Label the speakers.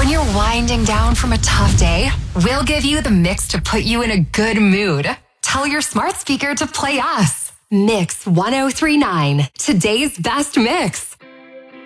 Speaker 1: When you're winding down from a tough day, we'll give you the mix to put you in a good mood. Tell your smart speaker to play us. Mix 1039, today's best mix.